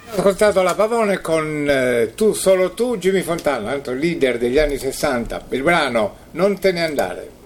Ho ascoltato la Pavone con Tu, solo tu, Jimmy Fontana, altro leader degli anni 60, il brano Non te ne andare.